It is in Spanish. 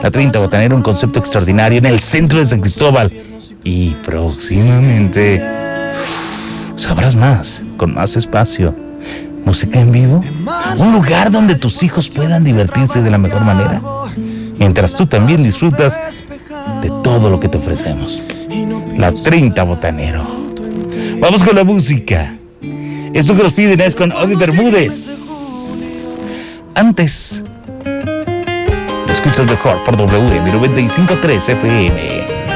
La 30 Botanera, un concepto extraordinario en el centro de San Cristóbal. Y próximamente sabrás más, con más espacio. Música en vivo, un lugar donde tus hijos puedan divertirse de la mejor manera, mientras tú también disfrutas de todo lo que te ofrecemos. La 30 Botanero. Vamos con la música. Esto que nos piden es con Odi Bermúdez. Antes, lo escuchas mejor por WM 95.3 FM.